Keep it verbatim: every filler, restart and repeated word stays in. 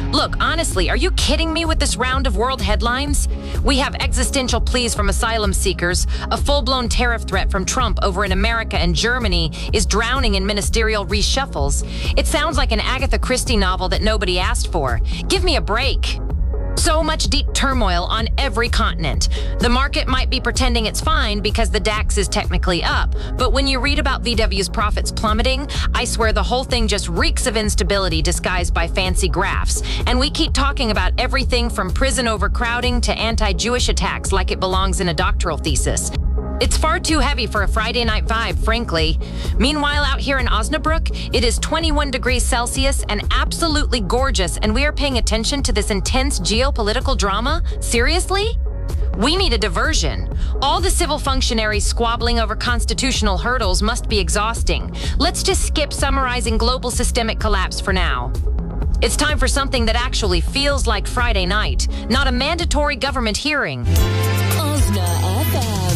Look, honestly, are you kidding me with this round of world headlines? We have existential pleas from asylum seekers, a full-blown tariff threat from Trump over in America, and Germany is drowning in ministerial reshuffles. It sounds like an Agatha Christie novel that nobody asked for. Give me a break. So much deep turmoil on every continent. The market might be pretending it's fine because the DAX is technically up, but when you read about V W's profits plummeting, I swear the whole thing just reeks of instability disguised by fancy graphs. And we keep talking about everything from prison overcrowding to anti-Jewish attacks like it belongs in a doctoral thesis. It's far too heavy for a Friday night vibe, frankly. Meanwhile, out here in Osnabrück, it is twenty-one degrees Celsius and absolutely gorgeous, and we are paying attention to this intense geopolitical drama? Seriously? We need a diversion. All the civil functionaries squabbling over constitutional hurdles must be exhausting. Let's just skip summarizing global systemic collapse for now. It's time for something that actually feels like Friday night, not a mandatory government hearing. Osna F M.